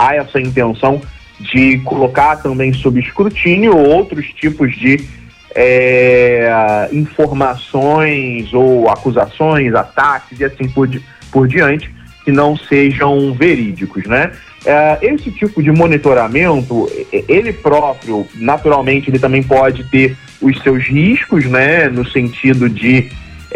há essa intenção de colocar também sob escrutínio outros tipos de informações ou acusações, ataques e assim por diante, que não sejam verídicos, né? Esse tipo de monitoramento, ele próprio, naturalmente, ele também pode ter os seus riscos, né? No sentido de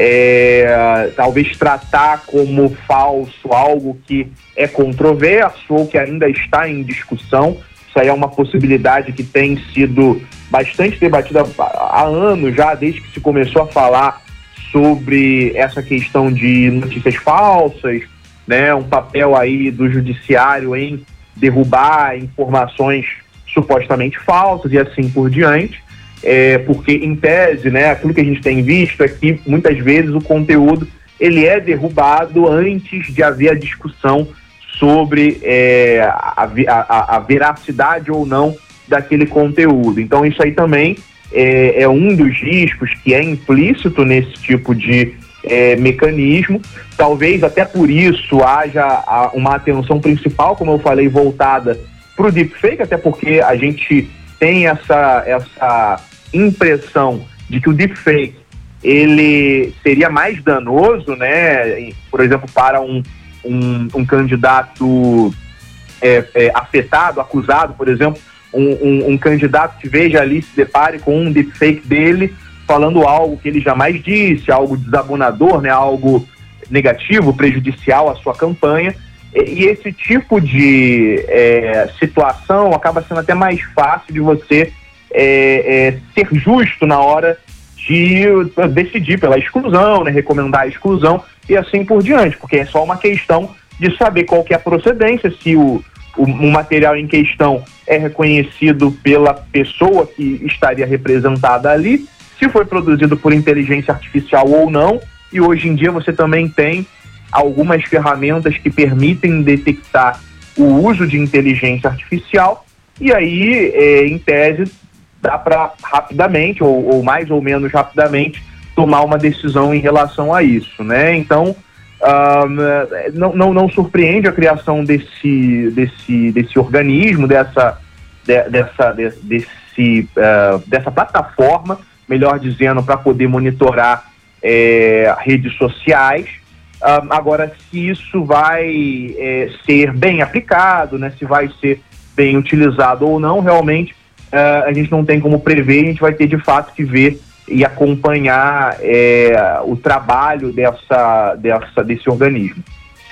talvez tratar como falso algo que é controverso ou que ainda está em discussão. Isso aí é uma possibilidade que tem sido bastante debatida há anos já, desde que se começou a falar sobre essa questão de notícias falsas, né? Um papel aí do judiciário em derrubar informações supostamente falsas e assim por diante. Porque, em tese, né, aquilo que a gente tem visto é que muitas vezes o conteúdo ele é derrubado antes de haver a discussão sobre a veracidade ou não daquele conteúdo. Então isso aí também é um dos riscos que é implícito nesse tipo de mecanismo. Talvez até por isso haja uma atenção principal, como eu falei, voltada para o deepfake, até porque a gente tem essa impressão de que o deepfake ele seria mais danoso, né? Por exemplo, para um candidato afetado, acusado, por exemplo, um candidato que veja ali, se depare com um deepfake dele falando algo que ele jamais disse, algo desabonador, né? Algo negativo, prejudicial à sua campanha. E esse tipo de situação acaba sendo até mais fácil de você ser justo na hora de decidir pela exclusão, né, recomendar a exclusão e assim por diante, porque é só uma questão de saber qual que é a procedência, se o material em questão é reconhecido pela pessoa que estaria representada ali, se foi produzido por inteligência artificial ou não. E hoje em dia você também tem algumas ferramentas que permitem detectar o uso de inteligência artificial, e aí, em tese, dá para rapidamente, ou mais ou menos rapidamente, tomar uma decisão em relação a isso, né? Então, não surpreende a criação desse organismo, dessa plataforma, melhor dizendo, para poder monitorar redes sociais. Agora, se isso vai ser bem aplicado, né, se vai ser bem utilizado ou não, realmente a gente não tem como prever. A gente vai ter de fato que ver e acompanhar o trabalho desse organismo.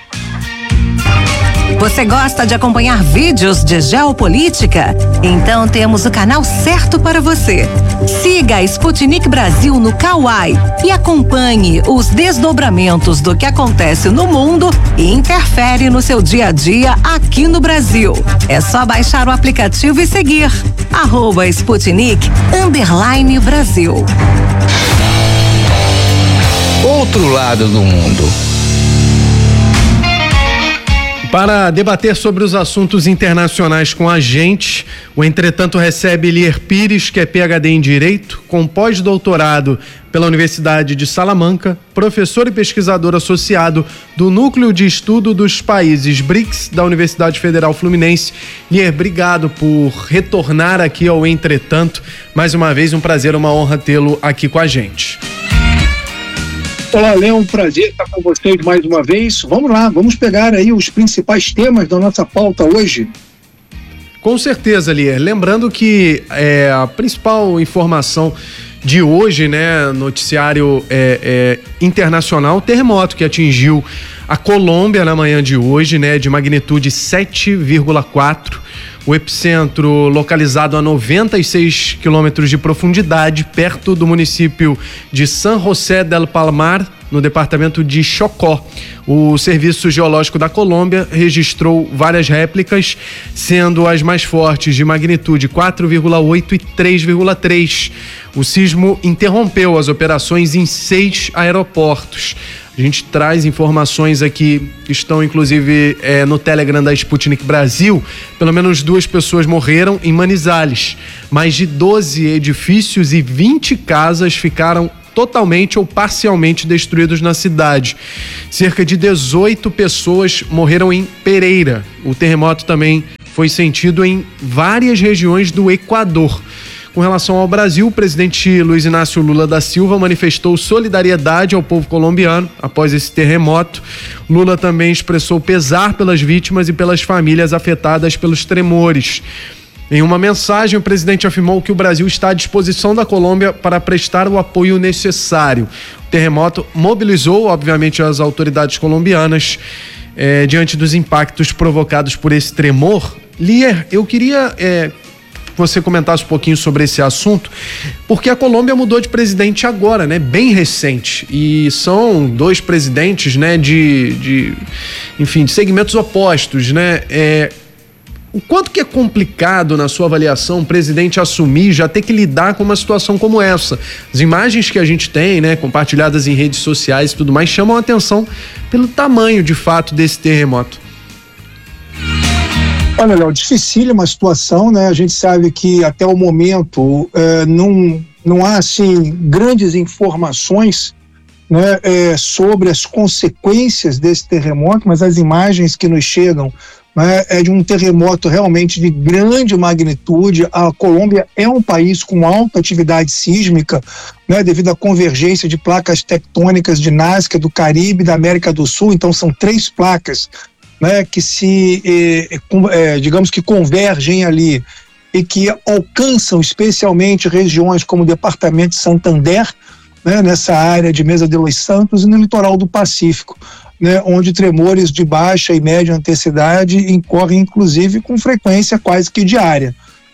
Você gosta de acompanhar vídeos de geopolítica? Então temos o canal certo para você. Siga a Sputnik Brasil no Kawai e acompanhe os desdobramentos do que acontece no mundo e interfere no seu dia a dia aqui no Brasil. É só baixar o aplicativo e seguir @Sputnik_Brasil. Outro lado do mundo. Para debater sobre os assuntos internacionais com a gente, o Entretanto recebe Lier Pires, que é PhD em Direito, com pós-doutorado pela Universidade de Salamanca, professor e pesquisador associado do Núcleo de Estudo dos Países BRICS da Universidade Federal Fluminense. Lier, obrigado por retornar aqui ao Entretanto. Mais uma vez, um prazer, uma honra tê-lo aqui com a gente. Olá, Léo, um prazer estar com vocês mais uma vez. Vamos lá, vamos pegar aí os principais temas da nossa pauta hoje. Com certeza, Lier. Lembrando que a principal informação de hoje, né, noticiário internacional, terremoto que atingiu a Colômbia na manhã de hoje, né, de magnitude 7,4. O epicentro localizado a 96 quilômetros de profundidade, perto do município de San José del Palmar, no departamento de Chocó. O Serviço Geológico da Colômbia registrou várias réplicas, sendo as mais fortes de magnitude 4,8 e 3,3. O sismo interrompeu as operações em 6 aeroportos. A gente traz informações aqui, estão inclusive no Telegram da Sputnik Brasil. Pelo menos 2 pessoas morreram em Manizales. Mais de 12 edifícios e 20 casas ficaram totalmente ou parcialmente destruídos na cidade. Cerca de 18 pessoas morreram em Pereira. O terremoto também foi sentido em várias regiões do Equador. Com relação ao Brasil, o presidente Luiz Inácio Lula da Silva manifestou solidariedade ao povo colombiano após esse terremoto. Lula também expressou pesar pelas vítimas e pelas famílias afetadas pelos tremores. Em uma mensagem, o presidente afirmou que o Brasil está à disposição da Colômbia para prestar o apoio necessário. O terremoto mobilizou, obviamente, as autoridades colombianas diante dos impactos provocados por esse tremor. Lier, eu queria que você comentasse um pouquinho sobre esse assunto, porque a Colômbia mudou de presidente agora, né? Bem recente. E são dois presidentes, né? De segmentos opostos, né? O quanto que é complicado, na sua avaliação, o presidente assumir, já ter que lidar com uma situação como essa? As imagens que a gente tem, né, compartilhadas em redes sociais e tudo mais, chamam a atenção pelo tamanho, de fato, desse terremoto. Olha, Léo, dificílima a situação, né? A gente sabe que até o momento não há, assim, grandes informações, né, sobre as consequências desse terremoto, mas as imagens que nos chegam, né, é de um terremoto realmente de grande magnitude. A Colômbia é um país com alta atividade sísmica, né, devido à convergência de placas tectônicas de Nazca, do Caribe e da América do Sul. Então são 3 placas, né, que digamos que convergem ali e que alcançam especialmente regiões como o departamento de Santander, né, nessa área de Mesa de los Santos e no litoral do Pacífico, né, onde tremores de baixa e média intensidade incorrem inclusive com frequência quase que diária.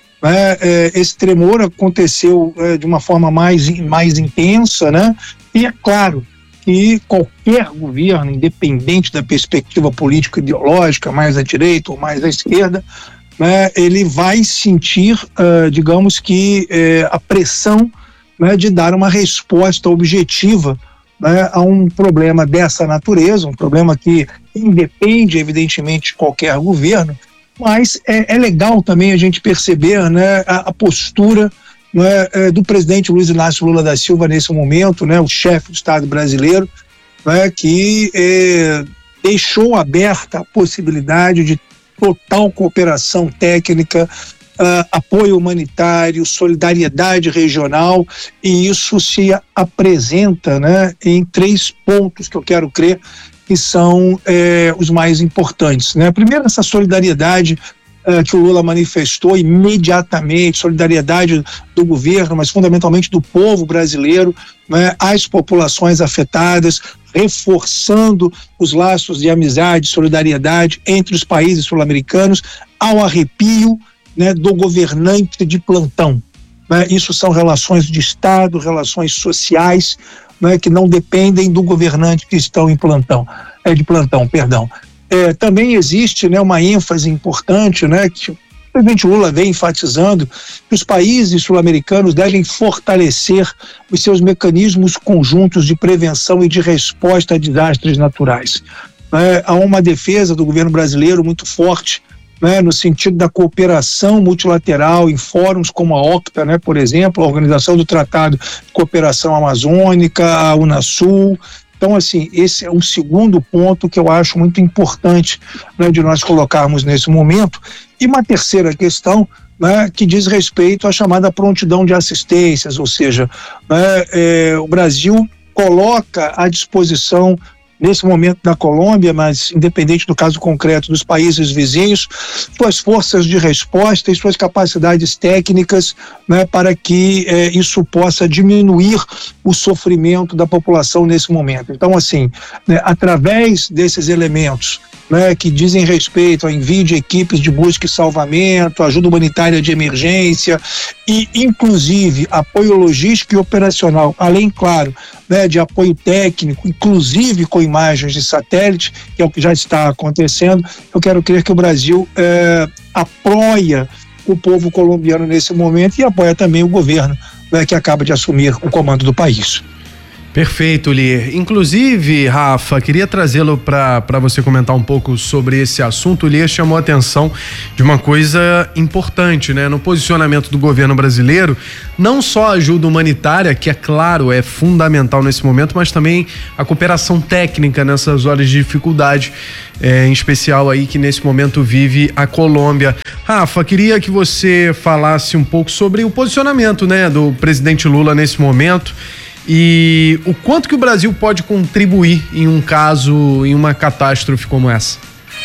Esse tremor aconteceu de uma forma mais intensa, né, e é claro que qualquer governo, independente da perspectiva política ideológica, mais à direita ou mais à esquerda, né, ele vai sentir, digamos que, a pressão, né, de dar uma resposta objetiva, né, a um problema dessa natureza, um problema que independe, evidentemente, de qualquer governo, mas é legal também a gente perceber, né, a postura, né, do presidente Luiz Inácio Lula da Silva nesse momento, né, o chefe do Estado brasileiro, né, que deixou aberta a possibilidade de total cooperação técnica, apoio humanitário, solidariedade regional, e isso se apresenta, né, em 3 pontos que eu quero crer que são os mais importantes, né? Primeiro, essa solidariedade que o Lula manifestou imediatamente, solidariedade do governo, mas fundamentalmente do povo brasileiro, né, às populações afetadas, reforçando os laços de amizade, solidariedade entre os países sul-americanos, ao arrepio, né, do governante de plantão, né? Isso são relações de Estado, relações sociais, né, que não dependem do governante que estão de plantão. Também existe, né, uma ênfase importante, né, que o presidente Lula vem enfatizando, que os países sul-americanos devem fortalecer os seus mecanismos conjuntos de prevenção e de resposta a desastres naturais. Há uma defesa do governo brasileiro muito forte, né, no sentido da cooperação multilateral em fóruns como a OCTA, né, por exemplo, a Organização do Tratado de Cooperação Amazônica, a Unasul. Então, assim, esse é um segundo ponto que eu acho muito importante, né, de nós colocarmos nesse momento. E uma terceira questão, né, que diz respeito à chamada prontidão de assistências, ou seja, né, o Brasil coloca à disposição, nesse momento da Colômbia, mas independente do caso concreto dos países vizinhos, suas forças de resposta e suas capacidades técnicas, né, para que isso possa diminuir o sofrimento da população nesse momento. Então, assim, né, através desses elementos, né, que dizem respeito ao envio de equipes de busca e salvamento, ajuda humanitária de emergência e, inclusive, apoio logístico e operacional, além, claro, né, de apoio técnico, inclusive com imagens de satélite, que é o que já está acontecendo. Eu quero crer que o Brasil apoia o povo colombiano nesse momento e apoia também o governo, né, que acaba de assumir o comando do país. Perfeito, Lier. Inclusive, Rafa, queria trazê-lo para você comentar um pouco sobre esse assunto. O Lier chamou a atenção de uma coisa importante, né? No posicionamento do governo brasileiro, não só a ajuda humanitária, que é claro, é fundamental nesse momento, mas também a cooperação técnica nessas horas de dificuldade, em especial aí que nesse momento vive a Colômbia. Rafa, queria que você falasse um pouco sobre o posicionamento, né, do presidente Lula nesse momento e o quanto que o Brasil pode contribuir em um caso, em uma catástrofe como essa.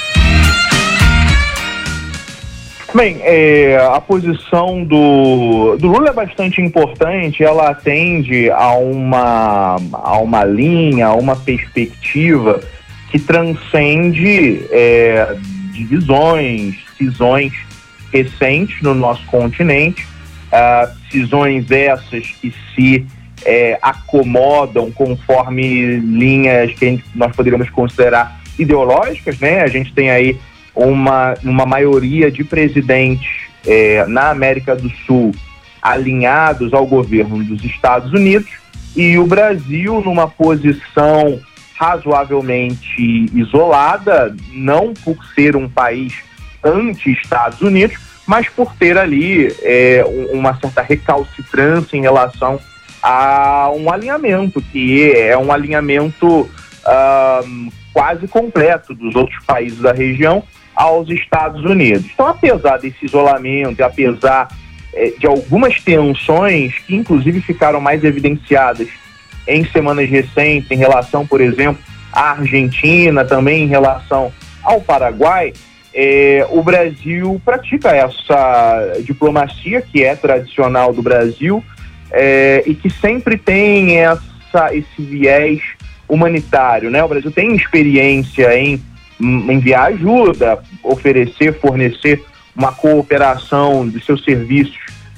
Bem, a posição do Lula é bastante importante, ela atende a uma linha, a uma perspectiva que transcende divisões, cisões recentes no nosso continente, cisões essas que se acomodam conforme linhas que nós poderíamos considerar ideológicas, né? A gente tem aí uma maioria de presidentes na América do Sul alinhados ao governo dos Estados Unidos e o Brasil numa posição razoavelmente isolada, não por ser um país anti-Estados Unidos, mas por ter ali uma certa recalcitrância em relação a um alinhamento, que é um alinhamento quase completo dos outros países da região aos Estados Unidos. Então, apesar desse isolamento, apesar de algumas tensões que inclusive ficaram mais evidenciadas em semanas recentes em relação, por exemplo, à Argentina, também em relação ao Paraguai, o Brasil pratica essa diplomacia que é tradicional do Brasil e que sempre tem esse viés humanitário, né? O Brasil tem experiência em enviar ajuda, fornecer uma cooperação dos seus serviços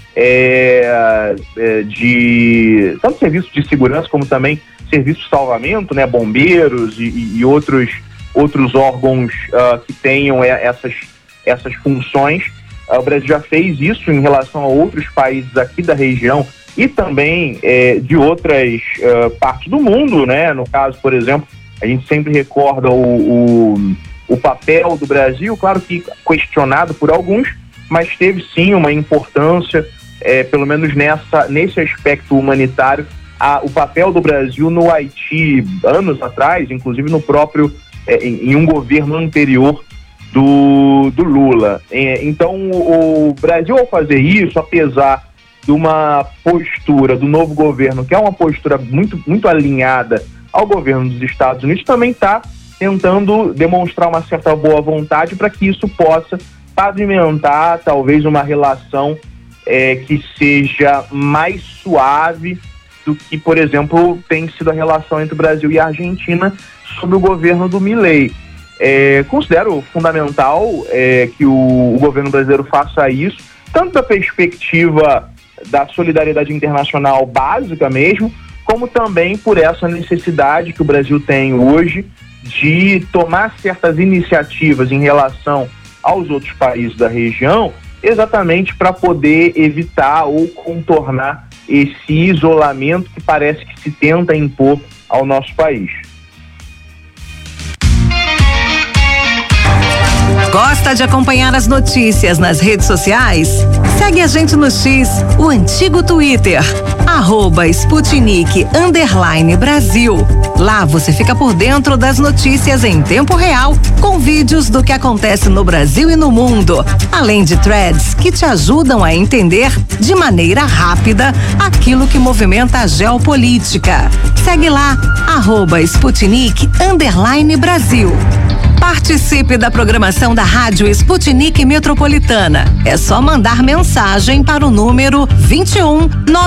tanto serviços de segurança como também serviços de salvamento, né? Bombeiros e outros órgãos que tenham essas funções. O Brasil já fez isso em relação a outros países aqui da região e também de outras partes do mundo, né? No caso, por exemplo, a gente sempre recorda o papel do Brasil, claro que questionado por alguns, mas teve sim uma importância, pelo menos nesse aspecto humanitário, o papel do Brasil no Haiti anos atrás, inclusive no próprio, em um governo anterior do Lula. Então o Brasil, ao fazer isso, apesar de uma postura do novo governo, que é uma postura muito, muito alinhada ao governo dos Estados Unidos, também está tentando demonstrar uma certa boa vontade para que isso possa pavimentar talvez uma relação que seja mais suave do que, por exemplo, tem sido a relação entre o Brasil e a Argentina sob o governo do Milei. Considero fundamental que o governo brasileiro faça isso, tanto da perspectiva da solidariedade internacional básica mesmo, como também por essa necessidade que o Brasil tem hoje de tomar certas iniciativas em relação aos outros países da região, exatamente para poder evitar ou contornar esse isolamento que parece que se tenta impor ao nosso país. Gosta de acompanhar as notícias nas redes sociais? Segue a gente no X, o antigo Twitter, @Sputnik_Brasil. Lá você fica por dentro das notícias em tempo real, com vídeos do que acontece no Brasil e no mundo, além de threads que te ajudam a entender de maneira rápida aquilo que movimenta a geopolítica. Segue lá, @Sputnik_Brasil. Participe da programação da Rádio Sputnik Metropolitana. É só mandar mensagem para o número 21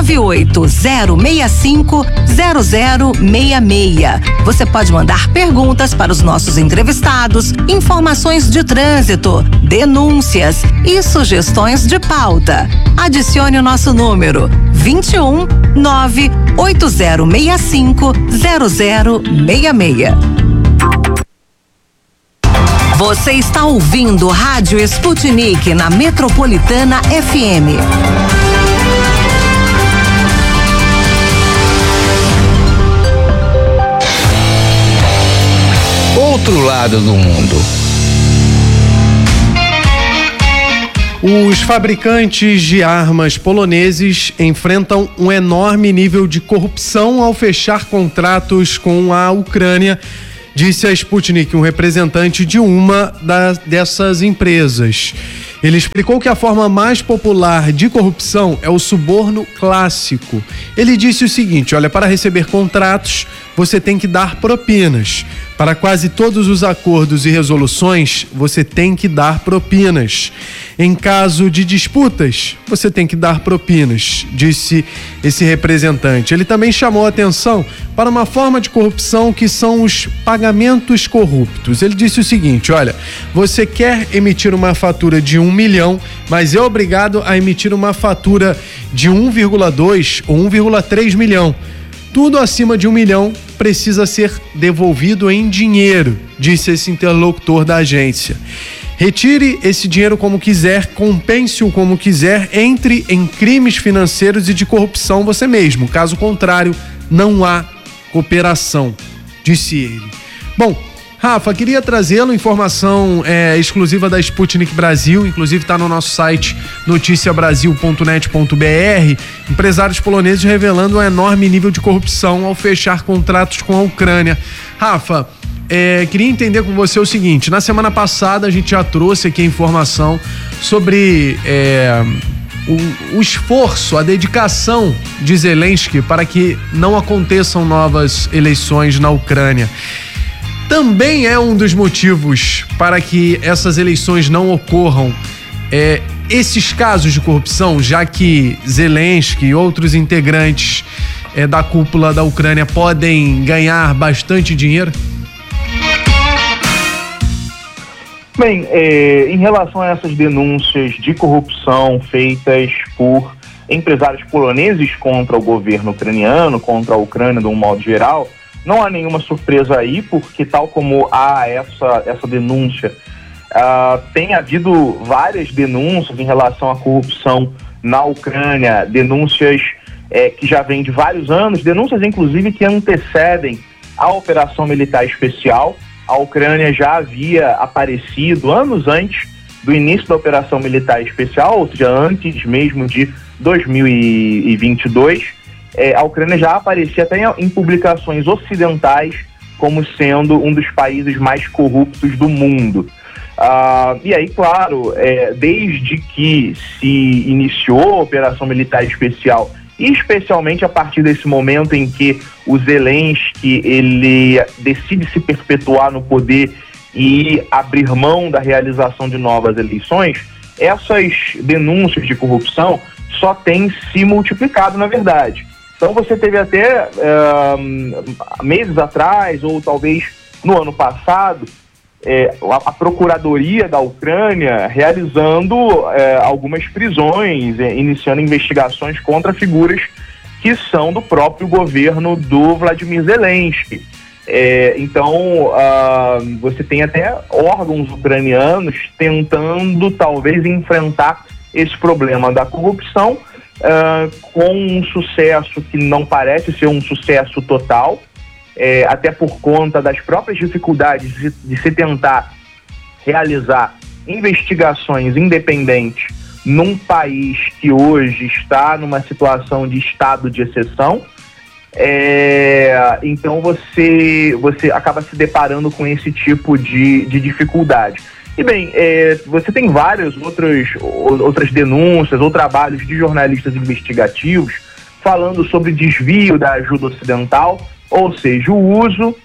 98065 0066. Você pode mandar perguntas para os nossos entrevistados, informações de trânsito, denúncias e sugestões de pauta. Adicione o nosso número 21 98065 0066. Você está ouvindo Rádio Sputnik na Metropolitana FM. outro lado do mundo. Os fabricantes de armas poloneses enfrentam um enorme nível de corrupção ao fechar contratos com a Ucrânia, disse a Sputnik, um representante de uma dessas empresas. Ele explicou que a forma mais popular de corrupção é o suborno clássico. Ele disse o seguinte: olha, para receber contratos, você tem que dar propinas. Para quase todos os acordos e resoluções, você tem que dar propinas. Em caso de disputas, você tem que dar propinas, disse esse representante. Ele também chamou a atenção para uma forma de corrupção que são os pagamentos corruptos. Ele disse o seguinte: olha, você quer emitir uma fatura de 1 milhão, mas é obrigado a emitir uma fatura de 1,2 ou 1,3 milhão. Tudo acima de 1 milhão precisa ser devolvido em dinheiro, disse esse interlocutor da agência. Retire esse dinheiro como quiser, compense-o como quiser, entre em crimes financeiros e de corrupção você mesmo. Caso contrário, não há cooperação, disse ele. Bom, Rafa, queria trazê-lo informação exclusiva da Sputnik Brasil, inclusive está no nosso site noticiabrasil.net.br. Empresários poloneses revelando um enorme nível de corrupção ao fechar contratos com a Ucrânia. Rafa, queria entender com você o seguinte: na semana passada a gente já trouxe aqui a informação sobre o esforço, a dedicação de Zelensky para que não aconteçam novas eleições na Ucrânia. Também é um dos motivos para que essas eleições não ocorram esses casos de corrupção, já que Zelensky e outros integrantes da cúpula da Ucrânia podem ganhar bastante dinheiro? Bem, em relação a essas denúncias de corrupção feitas por empresários poloneses contra o governo ucraniano, contra a Ucrânia de um modo geral, não há nenhuma surpresa aí, porque tal como há essa denúncia, tem havido várias denúncias em relação à corrupção na Ucrânia, denúncias que já vêm de vários anos, denúncias inclusive que antecedem a operação militar especial. A Ucrânia já havia aparecido anos antes do início da operação militar especial, ou seja, antes mesmo de 2022, a Ucrânia já aparecia até em publicações ocidentais como sendo um dos países mais corruptos do mundo. E aí, claro, desde que se iniciou a operação militar especial, e especialmente a partir desse momento em que o Zelensky ele decide se perpetuar no poder e abrir mão da realização de novas eleições, essas denúncias de corrupção só têm se multiplicado, na verdade. Então você teve até meses atrás, ou talvez no ano passado, a Procuradoria da Ucrânia realizando algumas prisões, iniciando investigações contra figuras que são do próprio governo do Vladimir Zelensky. Então, você tem até órgãos ucranianos tentando talvez enfrentar esse problema da corrupção, com um sucesso que não parece ser um sucesso total, até por conta das próprias dificuldades de se tentar realizar investigações independentes num país que hoje está numa situação de estado de exceção. Então você acaba se deparando com esse tipo de dificuldade. E bem, você tem várias outras denúncias ou trabalhos de jornalistas investigativos falando sobre desvio da ajuda ocidental, ou seja, o uso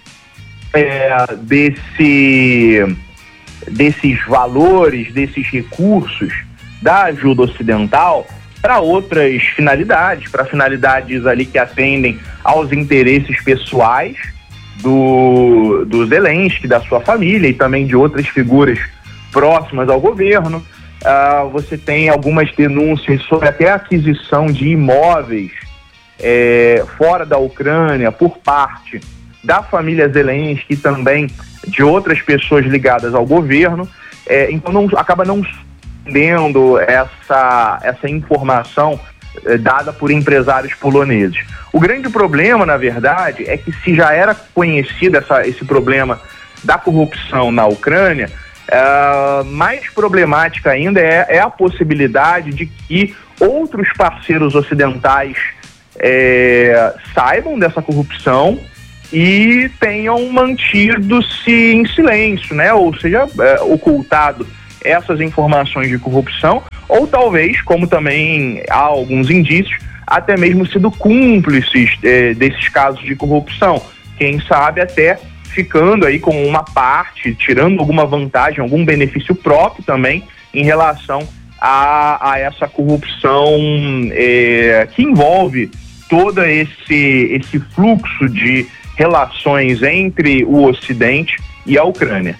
desses valores, desses recursos da ajuda ocidental para outras finalidades, para finalidades ali que atendem aos interesses pessoais do Zelensky, da sua família e também de outras figuras próximas ao governo. Você tem algumas denúncias sobre até a aquisição de imóveis fora da Ucrânia por parte da família Zelensky e também de outras pessoas ligadas ao governo. Então acaba não entendendo essa informação dada por empresários poloneses. O grande problema, na verdade, é que se já era conhecido esse problema da corrupção na Ucrânia, mais problemática ainda é a possibilidade de que outros parceiros ocidentais saibam dessa corrupção e tenham mantido-se em silêncio, né? Ou seja, ocultado essas informações de corrupção, ou talvez, como também há alguns indícios, até mesmo sido cúmplices desses casos de corrupção. Quem sabe até ficando aí com uma parte, tirando alguma vantagem, algum benefício próprio também em relação a essa corrupção que envolve todo esse fluxo de relações entre o Ocidente e a Ucrânia.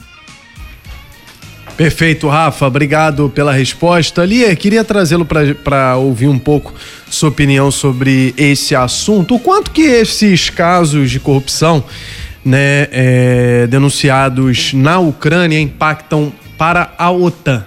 Perfeito, Rafa, obrigado pela resposta. Lia, queria trazê-lo para ouvir um pouco sua opinião sobre esse assunto. O quanto que esses casos de corrupção, né, denunciados na Ucrânia impactam para a OTAN?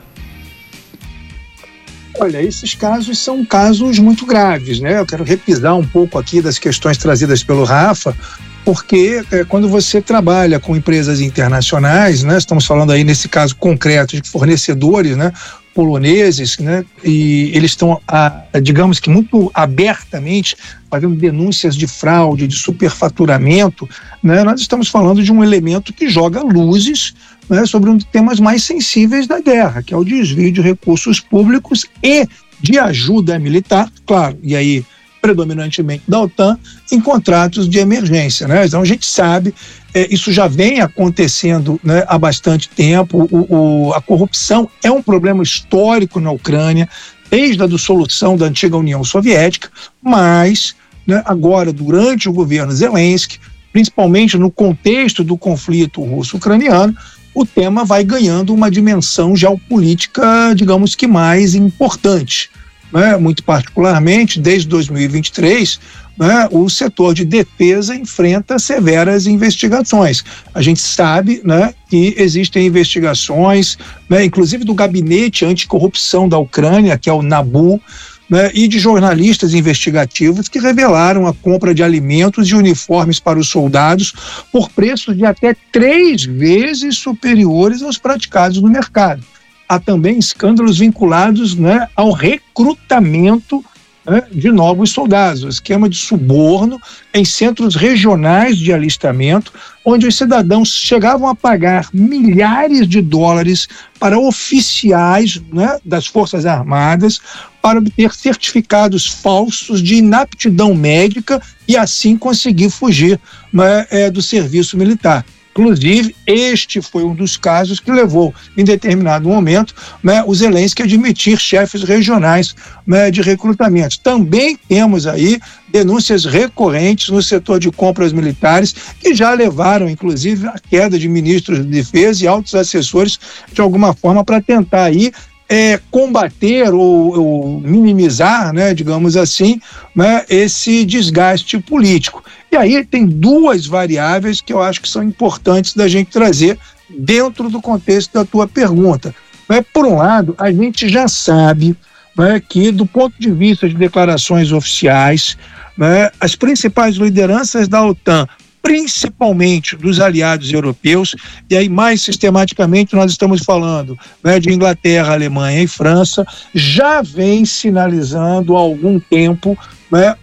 Olha, esses casos são casos muito graves, né? Eu quero repisar um pouco aqui das questões trazidas pelo Rafa, porque quando você trabalha com empresas internacionais, né, estamos falando aí nesse caso concreto de fornecedores, né, poloneses, né, e eles estão, digamos que muito abertamente fazendo denúncias de fraude, de superfaturamento, né, nós estamos falando de um elemento que joga luzes, né, sobre um dos temas mais sensíveis da guerra, que é o desvio de recursos públicos e de ajuda militar, claro, e aí predominantemente da OTAN, em contratos de emergência, né? Então a gente sabe, isso já vem acontecendo, né, há bastante tempo. A corrupção é um problema histórico na Ucrânia, desde a dissolução da antiga União Soviética, mas, né, agora, durante o governo Zelensky, principalmente no contexto do conflito russo-ucraniano, o tema vai ganhando uma dimensão geopolítica, digamos que mais importante. Né, muito particularmente, desde 2023, né, o setor de defesa enfrenta severas investigações. A gente sabe, né, que existem investigações, né, inclusive do Gabinete Anticorrupção da Ucrânia, que é o NABU, né, e de jornalistas investigativos que revelaram a compra de alimentos e uniformes para os soldados por preços de até 3 vezes superiores aos praticados no mercado. Há também escândalos vinculados, né, ao recrutamento, né, de novos soldados, o esquema de suborno em centros regionais de alistamento, onde os cidadãos chegavam a pagar milhares de dólares para oficiais, né, das Forças Armadas para obter certificados falsos de inaptidão médica e assim conseguir fugir, né, do serviço militar. Inclusive, este foi um dos casos que levou, em determinado momento, né, o Zelensky a admitir chefes regionais, né, de recrutamento. Também temos aí denúncias recorrentes no setor de compras militares, que já levaram, inclusive, à queda de ministros de defesa e altos assessores, de alguma forma, para tentar aí combater ou minimizar, né, digamos assim, né, esse desgaste político. E aí tem 2 variáveis que eu acho que são importantes da gente trazer dentro do contexto da tua pergunta. Por um lado, a gente já sabe, né, que do ponto de vista de declarações oficiais, né, as principais lideranças da OTAN, principalmente dos aliados europeus, e aí mais sistematicamente nós estamos falando, né, de Inglaterra, Alemanha e França, já vem sinalizando há algum tempo, né,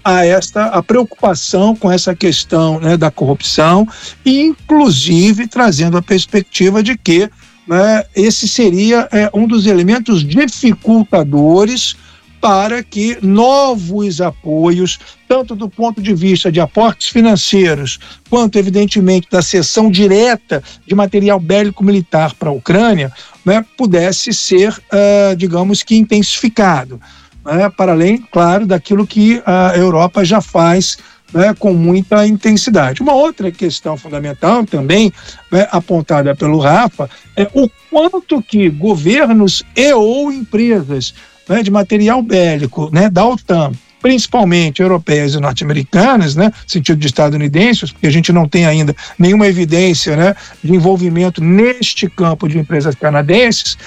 a preocupação com essa questão, né, da corrupção, e inclusive trazendo a perspectiva de que, né, esse seria um dos elementos dificultadores para que novos apoios, tanto do ponto de vista de aportes financeiros, quanto, evidentemente, da cessão direta de material bélico militar para a Ucrânia, né, pudesse ser, digamos que, intensificado, né, para além, claro, daquilo que a Europa já faz, né, com muita intensidade. Uma outra questão fundamental também, né, apontada pelo Rafa, é o quanto que governos e ou empresas, né, de material bélico, né, da OTAN, principalmente europeias e norte-americanas, né, no sentido de estadunidenses, porque a gente não tem ainda nenhuma evidência, né, de envolvimento neste campo de empresas canadenses,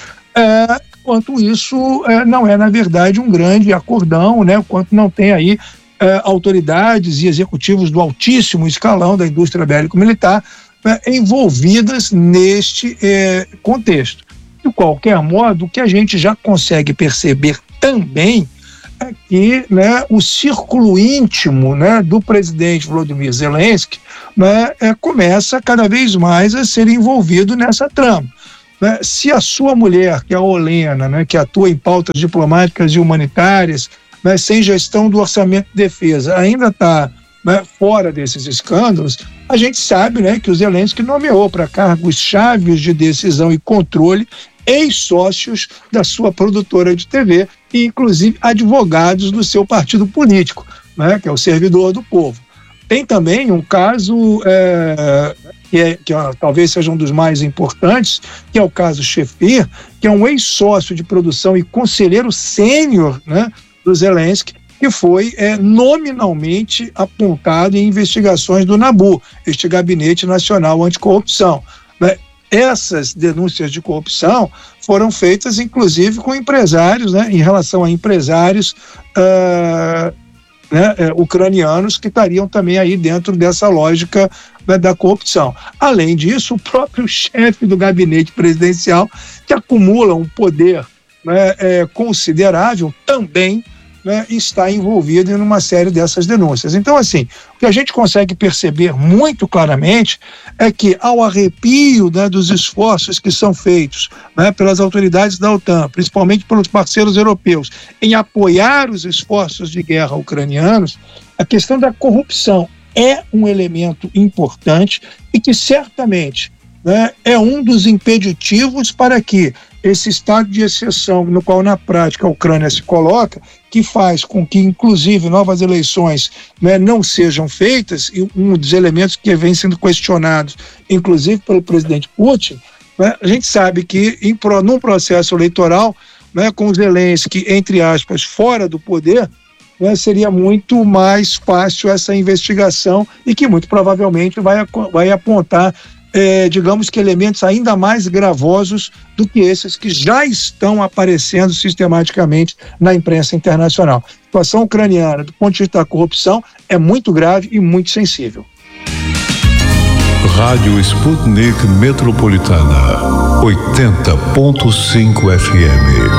quanto isso não é, na verdade, um grande acordão, né, quanto não tem aí autoridades e executivos do altíssimo escalão da indústria bélico-militar, envolvidas neste contexto. De qualquer modo, o que a gente já consegue perceber também é que, né, o círculo íntimo, né, do presidente Volodymyr Zelensky, né, começa cada vez mais a ser envolvido nessa trama. Né? Se a sua mulher, que é a Olena, né, que atua em pautas diplomáticas e humanitárias, né, sem gestão do orçamento de defesa, ainda está, né, fora desses escândalos, a gente sabe, né, que o Zelensky nomeou para cargos chaves de decisão e controle ex-sócios da sua produtora de TV e, inclusive, advogados do seu partido político, né, que é o Servidor do Povo. Tem também um caso que talvez seja um dos mais importantes, que é o caso Shefir, que é um ex-sócio de produção e conselheiro sênior, né, do Zelensky, que foi nominalmente apontado em investigações do NABU, este Gabinete Nacional Anticorrupção. Né? Essas denúncias de corrupção foram feitas, inclusive, com empresários, né, em relação a empresários ucranianos que estariam também aí dentro dessa lógica, né, da corrupção. Além disso, o próprio chefe do gabinete presidencial, que acumula um poder, né, considerável, também, né, está envolvido em uma série dessas denúncias. Então, assim, o que a gente consegue perceber muito claramente é que, ao arrepio, né, dos esforços que são feitos, né, pelas autoridades da OTAN, principalmente pelos parceiros europeus, em apoiar os esforços de guerra ucranianos, a questão da corrupção é um elemento importante e que certamente, né, é um dos impeditivos para que esse estado de exceção no qual na prática a Ucrânia se coloca, que faz com que inclusive novas eleições, né, não sejam feitas, e um dos elementos que vem sendo questionados inclusive pelo presidente Putin, né, a gente sabe que num processo eleitoral, né, com Zelensky, entre aspas, fora do poder, né, seria muito mais fácil essa investigação e que muito provavelmente vai apontar digamos que elementos ainda mais gravosos do que esses que já estão aparecendo sistematicamente na imprensa internacional. A situação ucraniana, do ponto de vista da corrupção, é muito grave e muito sensível. Rádio Sputnik Metropolitana, 80.5 FM.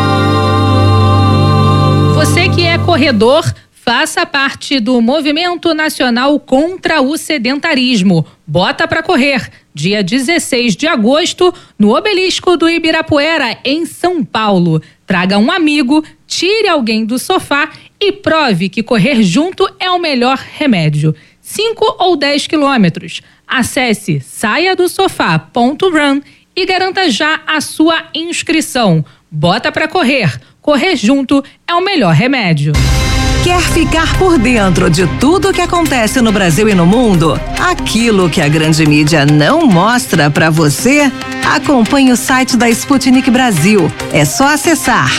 Você que é corredor, faça parte do Movimento Nacional contra o Sedentarismo. Bota pra correr, dia 16 de agosto, no Obelisco do Ibirapuera, em São Paulo. Traga um amigo, tire alguém do sofá e prove que correr junto é o melhor remédio. 5 ou 10 quilômetros. Acesse saiadosofá.run e garanta já a sua inscrição. Bota pra correr. Correr junto é o melhor remédio. Quer ficar por dentro de tudo o que acontece no Brasil e no mundo? Aquilo que a grande mídia não mostra pra você? Acompanhe o site da Sputnik Brasil. É só acessar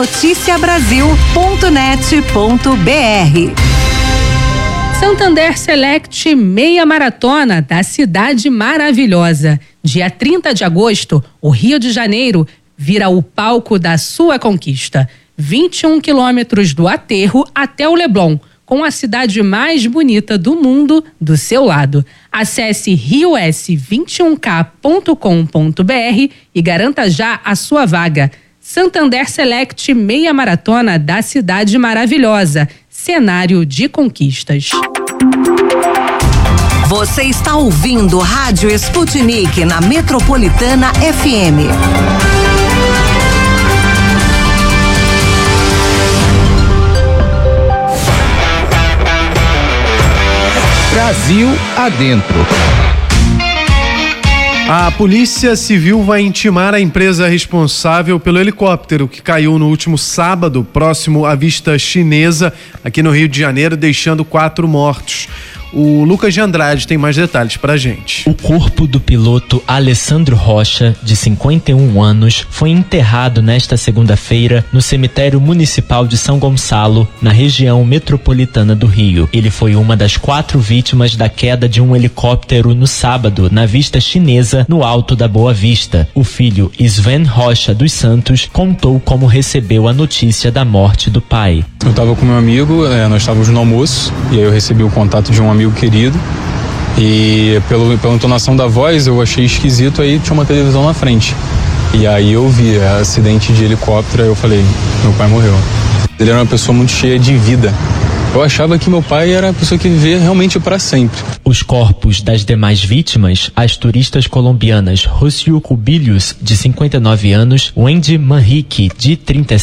noticiabrasil.net.br. Santander Select Meia Maratona da Cidade Maravilhosa. Dia 30 de agosto, o Rio de Janeiro vira o palco da sua conquista. 21 quilômetros do aterro até o Leblon, com a cidade mais bonita do mundo do seu lado. Acesse rios21k.com.br e garanta já a sua vaga. Santander Select Meia Maratona da Cidade Maravilhosa, cenário de conquistas. Você está ouvindo Rádio Sputnik na Metropolitana FM. Brasil adentro. A Polícia Civil vai intimar a empresa responsável pelo helicóptero que caiu no último sábado, próximo à Vista Chinesa, aqui no Rio de Janeiro, deixando 4 mortos. O Lucas de Andrade tem mais detalhes pra gente. O corpo do piloto Alessandro Rocha, de 51 anos, foi enterrado nesta segunda-feira no cemitério municipal de São Gonçalo, na região metropolitana do Rio. Ele foi uma das 4 vítimas da queda de um helicóptero no sábado, na Vista Chinesa, no Alto da Boa Vista. O filho Sven Rocha dos Santos contou como recebeu a notícia da morte do pai. Eu estava com meu amigo, nós estávamos no almoço, e aí eu recebi o contato de um amigo querido, E pela entonação da voz eu achei esquisito, aí tinha uma televisão na frente. E aí eu vi acidente de helicóptero, aí eu falei, meu pai morreu. Ele era uma pessoa muito cheia de vida. Eu achava que meu pai era a pessoa que vivia realmente para sempre. Os corpos das demais vítimas, as turistas colombianas Rocío Cubillos, de 59 anos, Wendy Manrique, de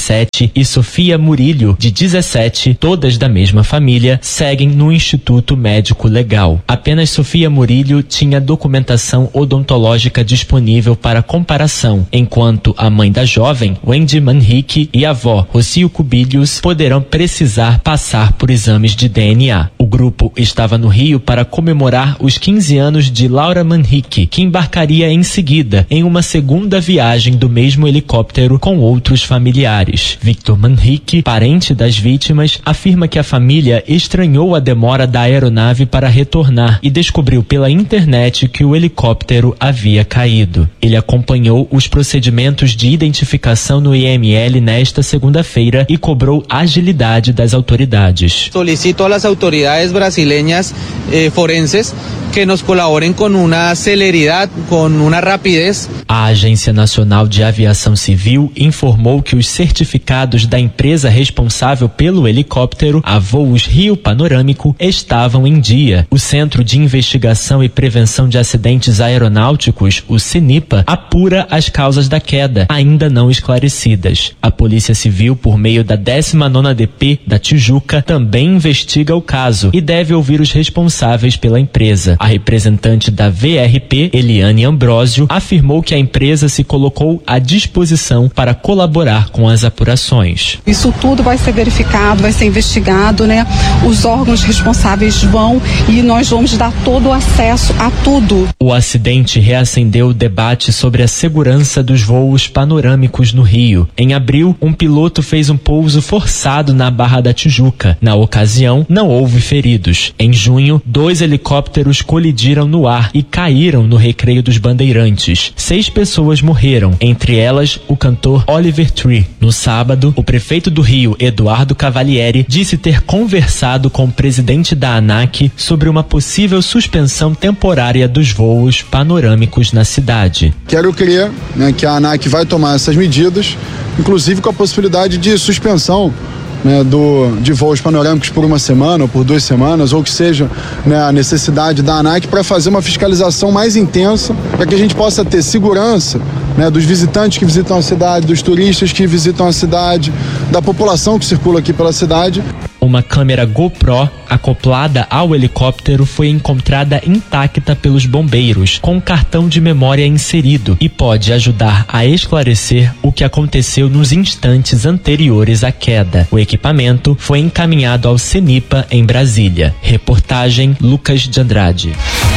37 e Sofia Murillo, de 17, todas da mesma família, seguem no Instituto Médico Legal. Apenas Sofia Murillo tinha documentação odontológica disponível para comparação, enquanto a mãe da jovem, Wendy Manrique, e a avó, Rocío Cubillos, poderão precisar passar por exames de DNA. O grupo estava no Rio para comemorar os 15 anos de Laura Manrique, que embarcaria em seguida em uma segunda viagem do mesmo helicóptero com outros familiares. Victor Manrique, parente das vítimas, afirma que a família estranhou a demora da aeronave para retornar e descobriu pela internet que o helicóptero havia caído. Ele acompanhou os procedimentos de identificação no IML nesta segunda-feira e cobrou agilidade das autoridades. Solicito a las autoridades brasileñas forenses que nos colaboren con una celeridad, con una rapidez. A Agência Nacional de Aviação Civil informou que os certificados da empresa responsável pelo helicóptero, a Voos Rio Panorâmico, estavam em dia. O Centro de Investigação e Prevenção de Acidentes Aeronáuticos, o CENIPA, apura as causas da queda, ainda não esclarecidas. A Polícia Civil, por meio da 19ª DP da Tijuca, também investiga o caso e deve ouvir os responsáveis pela empresa. A representante da VRP, Eliane Ambrósio, afirmou que a empresa se colocou à disposição para colaborar com as apurações. Isso tudo vai ser verificado, vai ser investigado, né? Os órgãos responsáveis vão e nós vamos dar todo o acesso a tudo. O acidente reacendeu o debate sobre a segurança dos voos panorâmicos no Rio. Em abril, um piloto fez um pouso forçado na Barra da Tijuca. Na ocasião, não houve feridos. Em junho, 2 helicópteros colidiram no ar e caíram no Recreio dos Bandeirantes. 6 pessoas morreram, entre elas o cantor Oliver Tree. No sábado, o prefeito do Rio, Eduardo Cavalieri, disse ter conversado com o presidente da ANAC sobre uma possível suspensão temporária dos voos panorâmicos na cidade. Quero crer, né, que a ANAC vai tomar essas medidas, inclusive com a possibilidade de suspensão, né, de voos panorâmicos por uma semana ou por 2 semanas, ou que seja, né, a necessidade da ANAC para fazer uma fiscalização mais intensa, para que a gente possa ter segurança, né, dos visitantes que visitam a cidade, dos turistas que visitam a cidade, da população que circula aqui pela cidade. Uma câmera GoPro acoplada ao helicóptero foi encontrada intacta pelos bombeiros, com cartão de memória inserido, e pode ajudar a esclarecer o que aconteceu nos instantes anteriores à queda. O equipamento foi encaminhado ao CENIPA em Brasília. Reportagem Lucas de Andrade.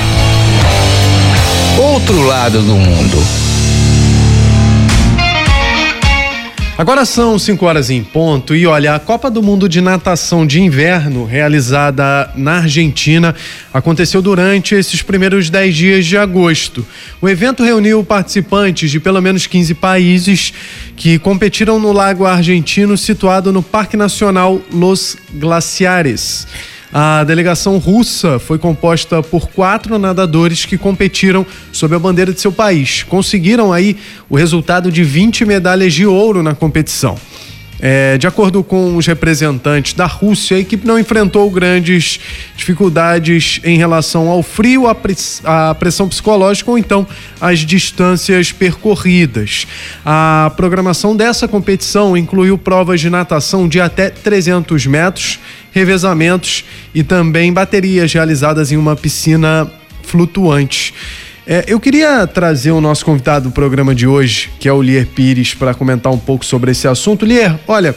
Outro lado do mundo. Agora são 5 horas em ponto e olha, a Copa do Mundo de Natação de Inverno, realizada na Argentina, aconteceu durante esses primeiros 10 dias de agosto. O evento reuniu participantes de pelo menos 15 países que competiram no Lago Argentino, situado no Parque Nacional Los Glaciares. A delegação russa foi composta por 4 nadadores que competiram sob a bandeira de seu país. Conseguiram aí o resultado de 20 medalhas de ouro na competição. De acordo com os representantes da Rússia, a equipe não enfrentou grandes dificuldades em relação ao frio, à pressão psicológica ou então às distâncias percorridas. A programação dessa competição incluiu provas de natação de até 300 metros, revezamentos e também baterias realizadas em uma piscina flutuante. Eu queria trazer o nosso convidado do programa de hoje, que é o Lier Pires, para comentar um pouco sobre esse assunto. Lier, olha,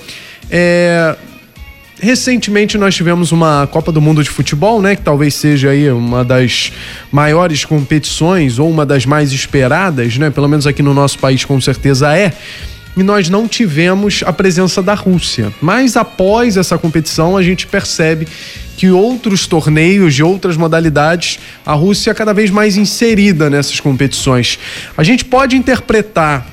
recentemente nós tivemos uma Copa do Mundo de Futebol, né, que talvez seja aí uma das maiores competições ou uma das mais esperadas, né, pelo menos aqui no nosso país com certeza é. E nós não tivemos a presença da Rússia. Mas após essa competição a gente percebe que outros torneios de outras modalidades, a Rússia é cada vez mais inserida nessas competições. A gente pode interpretar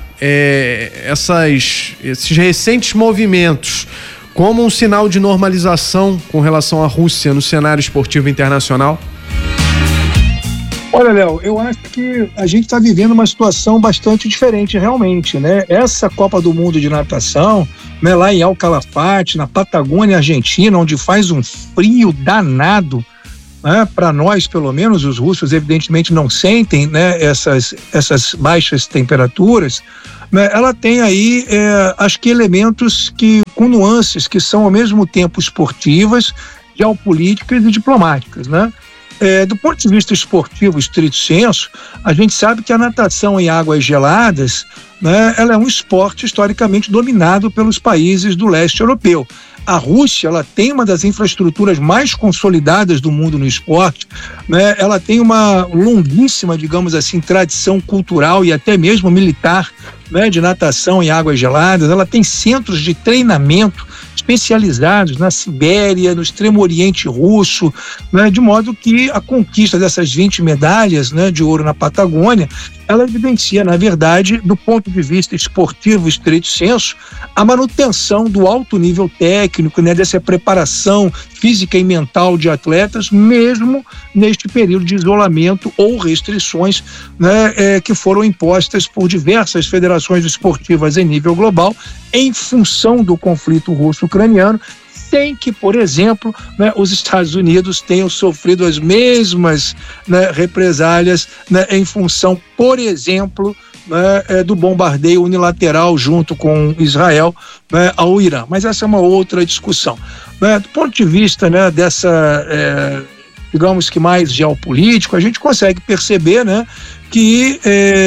esses recentes movimentos como um sinal de normalização com relação à Rússia no cenário esportivo internacional? Olha, Léo, eu acho que a gente está vivendo uma situação bastante diferente realmente, né? Essa Copa do Mundo de natação, né, lá em El Calafate, na Patagônia Argentina, onde faz um frio danado, né, para nós, pelo menos, os russos evidentemente não sentem, né, essas baixas temperaturas, né, ela tem aí, acho que elementos com nuances que são ao mesmo tempo esportivas, geopolíticas e diplomáticas, né? Do ponto de vista esportivo, estrito senso, a gente sabe que a natação em águas geladas, né, ela é um esporte historicamente dominado pelos países do leste europeu. A Rússia, ela tem uma das infraestruturas mais consolidadas do mundo no esporte, né? Ela tem uma longuíssima, digamos assim, tradição cultural e até mesmo militar, né, de natação em águas geladas. Ela tem centros de treinamento especializados na Sibéria, no Extremo Oriente Russo, né, de modo que a conquista dessas 20 medalhas, né, de ouro na Patagônia, ela evidencia, na verdade, do ponto de vista esportivo, estrito senso, a manutenção do alto nível técnico, né, dessa preparação física e mental de atletas, mesmo neste período de isolamento ou restrições, né, que foram impostas por diversas federações esportivas em nível global em função do conflito russo-ucraniano, sem que, por exemplo, né, os Estados Unidos tenham sofrido as mesmas, né, represálias, né, em função, por exemplo, né, do bombardeio unilateral junto com Israel, né, ao Irã. Mas essa é uma outra discussão. Né, do ponto de vista, né, dessa, digamos que mais geopolítico, a gente consegue perceber, né, que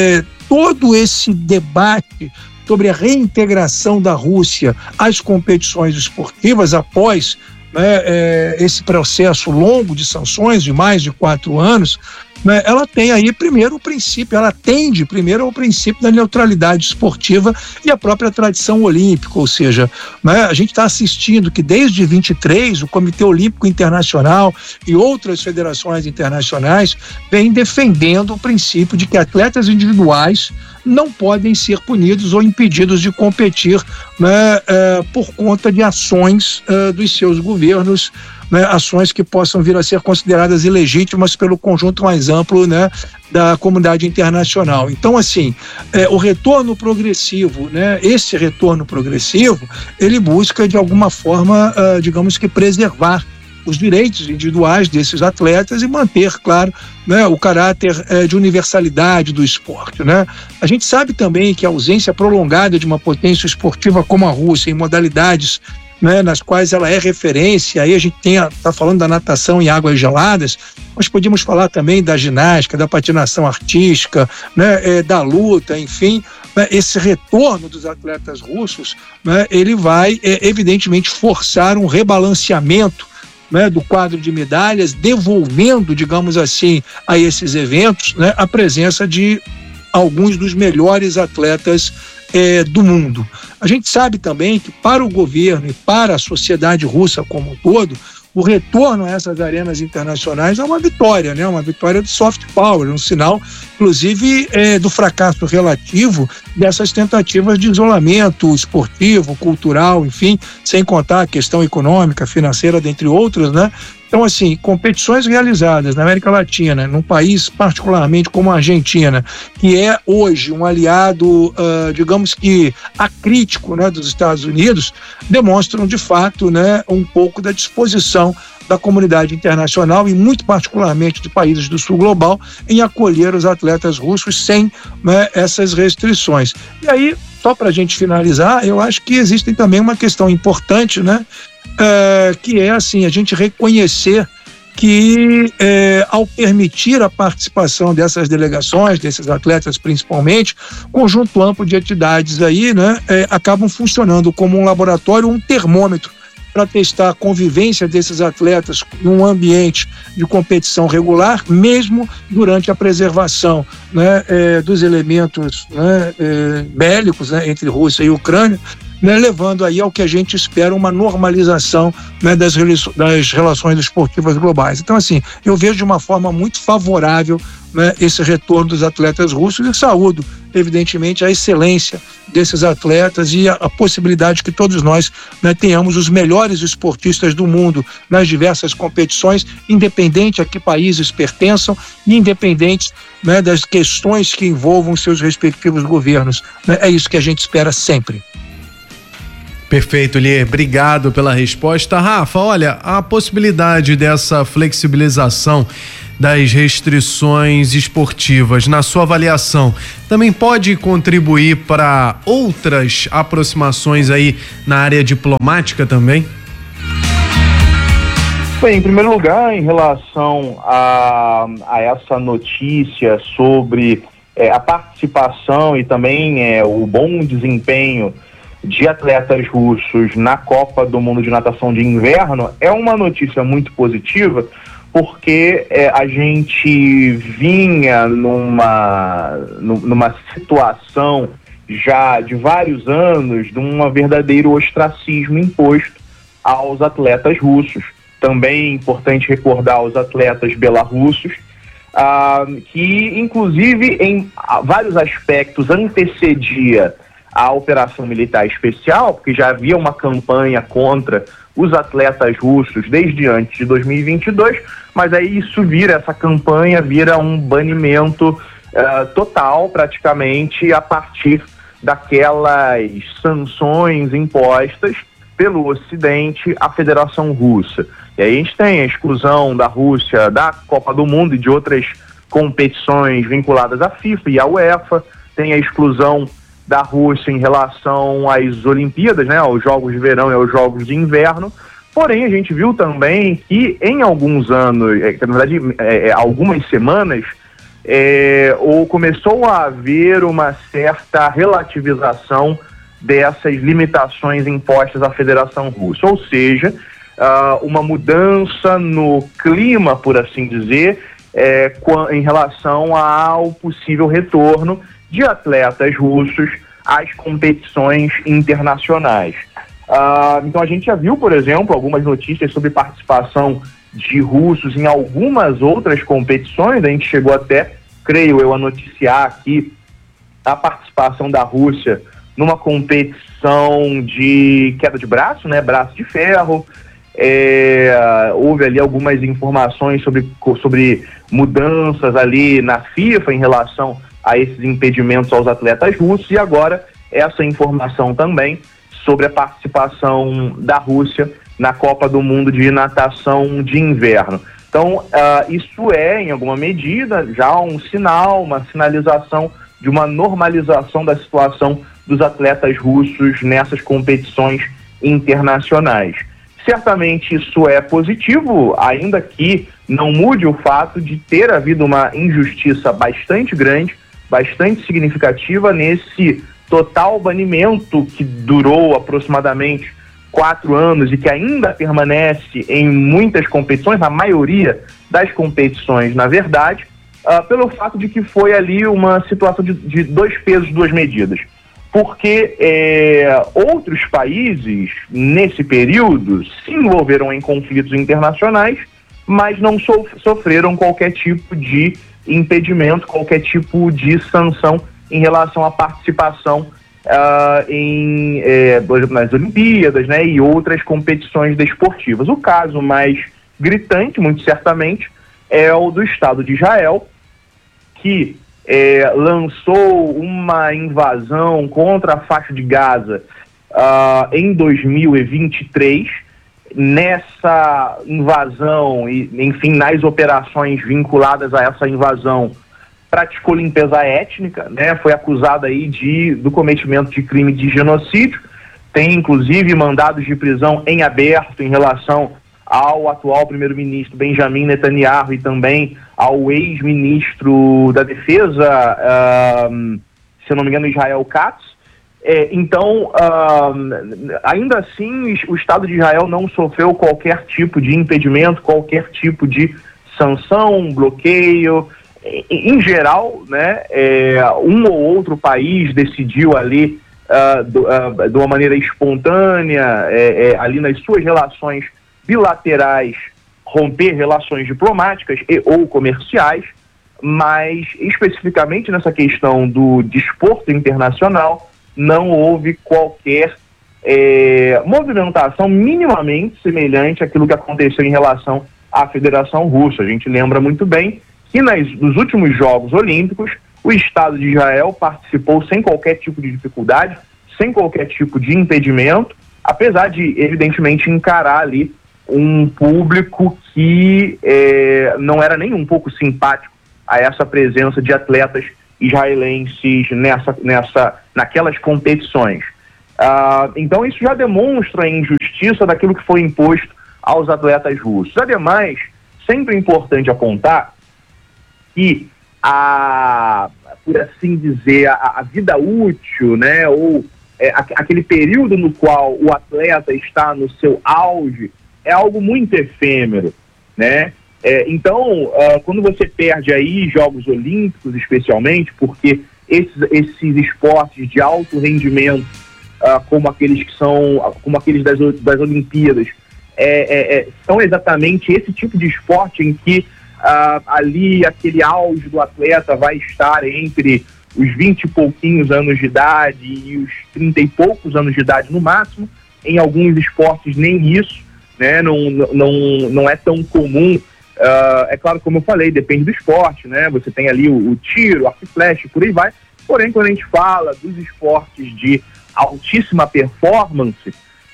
todo esse debate sobre a reintegração da Rússia às competições esportivas após, né, esse processo longo de sanções de mais de 4 anos, né, ela tem aí primeiro o princípio, ela atende primeiro ao princípio da neutralidade esportiva e a própria tradição olímpica, ou seja, né, a gente está assistindo que desde 23 o Comitê Olímpico Internacional e outras federações internacionais vêm defendendo o princípio de que atletas individuais não podem ser punidos ou impedidos de competir, né, por conta de ações dos seus governos, né, ações que possam vir a ser consideradas ilegítimas pelo conjunto mais amplo, né, da comunidade internacional. Então, assim, o retorno progressivo, né, esse retorno progressivo, ele busca de alguma forma, digamos que preservar os direitos individuais desses atletas e manter, claro, né, o caráter de universalidade do esporte, né? A gente sabe também que a ausência prolongada de uma potência esportiva como a Rússia em modalidades, né, nas quais ela é referência, aí a gente está falando da natação em águas geladas, nós podíamos falar também da ginástica, da patinação artística, né, da luta, enfim, né, esse retorno dos atletas russos, né, ele vai evidentemente forçar um rebalanceamento, né, do quadro de medalhas, devolvendo, digamos assim, a esses eventos, né, a presença de alguns dos melhores atletas do mundo. A gente sabe também que para o governo e para a sociedade russa como um todo, o retorno a essas arenas internacionais é uma vitória, né? Uma vitória de soft power, um sinal, inclusive, do fracasso relativo dessas tentativas de isolamento esportivo, cultural, enfim, sem contar a questão econômica, financeira, dentre outras, né? Então, assim, competições realizadas na América Latina, num país particularmente como a Argentina, que é hoje um aliado, digamos que acrítico, né, dos Estados Unidos, demonstram de fato, né, um pouco da disposição da comunidade internacional e muito particularmente de países do sul global em acolher os atletas russos sem, né, essas restrições. E aí, só para a gente finalizar, eu acho que existe também uma questão importante, né, que é assim, a gente reconhecer que ao permitir a participação dessas delegações, desses atletas principalmente, conjunto amplo de entidades aí, né, acabam funcionando como um laboratório, um termômetro para testar a convivência desses atletas num ambiente de competição regular, mesmo durante a preservação, né, dos elementos, né, bélicos, né, entre Rússia e Ucrânia, né, levando aí ao que a gente espera uma normalização, né, das relações esportivas globais. Então, assim, eu vejo de uma forma muito favorável, né, esse retorno dos atletas russos e saúdo, evidentemente, a excelência desses atletas e a possibilidade que todos nós, né, tenhamos os melhores esportistas do mundo nas diversas competições, independente a que países pertençam e independente, né, das questões que envolvam seus respectivos governos. Né? É isso que a gente espera sempre. Perfeito, Lier. Obrigado pela resposta. Rafa, olha, a possibilidade dessa flexibilização das restrições esportivas, na sua avaliação, também pode contribuir para outras aproximações aí na área diplomática também? Bem, em primeiro lugar, em relação a essa notícia sobre a participação e também o bom desempenho de atletas russos na Copa do Mundo de Natação de Inverno, é uma notícia muito positiva, porque a gente vinha numa situação já de vários anos de um verdadeiro ostracismo imposto aos atletas russos. Também é importante recordar os atletas belarussos, que inclusive em vários aspectos antecedia a operação militar especial, porque já havia uma campanha contra os atletas russos desde antes de 2022, mas aí essa campanha vira um banimento total, praticamente, a partir daquelas sanções impostas pelo Ocidente à Federação Russa. E aí a gente tem a exclusão da Rússia da Copa do Mundo e de outras competições vinculadas à FIFA e à UEFA, tem a exclusão da Rússia em relação às Olimpíadas, né, aos Jogos de Verão e aos Jogos de Inverno. Porém, a gente viu também que em alguns anos, na verdade, algumas semanas, começou a haver uma certa relativização dessas limitações impostas à Federação Russa. Ou seja, uma mudança no clima, por assim dizer, em relação ao possível retorno de atletas russos às competições internacionais. Então a gente já viu, por exemplo, algumas notícias sobre participação de russos em algumas outras competições. A gente chegou até, creio eu, a noticiar aqui a participação da Rússia numa competição de queda de braço, né, braço de ferro. Houve ali algumas informações sobre mudanças ali na FIFA em relação a esses impedimentos aos atletas russos, e agora essa informação também sobre a participação da Rússia na Copa do Mundo de Natação de Inverno. Então, isso em alguma medida, já um sinal, uma sinalização de uma normalização da situação dos atletas russos nessas competições internacionais. Certamente isso é positivo, ainda que não mude o fato de ter havido uma injustiça bastante grande, bastante significativa nesse total banimento que durou aproximadamente 4 anos e que ainda permanece em muitas competições, na maioria das competições, na verdade, pelo fato de que foi ali uma situação de 2 pesos, 2 medidas. Porque outros países, nesse período, se envolveram em conflitos internacionais, mas não sofreram qualquer tipo de impedimento, qualquer tipo de sanção em relação à participação nas Olimpíadas, né, e outras competições desportivas. O caso mais gritante, muito certamente, é o do Estado de Israel, que lançou uma invasão contra a faixa de Gaza em 2023. Nessa invasão e, enfim, nas operações vinculadas a essa invasão, praticou limpeza étnica, né? Foi acusado aí do cometimento de crime de genocídio. Tem, inclusive, mandados de prisão em aberto em relação ao atual primeiro-ministro Benjamin Netanyahu e também ao ex-ministro da Defesa, se eu não me engano, Israel Katz. Então, ainda assim, o Estado de Israel não sofreu qualquer tipo de impedimento, qualquer tipo de sanção, bloqueio. Em geral, né, um ou outro país decidiu ali, de uma maneira espontânea, ali nas suas relações bilaterais, romper relações diplomáticas ou comerciais. mas especificamente nessa questão do desporto internacional, não houve qualquer movimentação minimamente semelhante àquilo que aconteceu em relação à Federação Russa. A gente lembra muito bem que nos últimos Jogos Olímpicos, o Estado de Israel participou sem qualquer tipo de dificuldade, sem qualquer tipo de impedimento, apesar de, evidentemente, encarar ali um público que não era nem um pouco simpático a essa presença de atletas israelenses naquelas competições. Então isso já demonstra a injustiça daquilo que foi imposto aos atletas russos. Ademais, sempre é importante apontar que por assim dizer, a vida útil, né, ou aquele período no qual o atleta está no seu auge, é algo muito efêmero, né? Então, quando você perde aí Jogos Olímpicos, especialmente, porque esses esportes de alto rendimento, como aqueles das Olimpíadas, são exatamente esse tipo de esporte em que ali aquele auge do atleta vai estar entre os 20 e pouquinhos anos de idade e os 30 e poucos anos de idade no máximo. Em alguns esportes nem isso, né? Não é tão comum. É claro, como eu falei, depende do esporte, né? Você tem ali o tiro, o arco e flecha, por aí vai. Porém, quando a gente fala dos esportes de altíssima performance,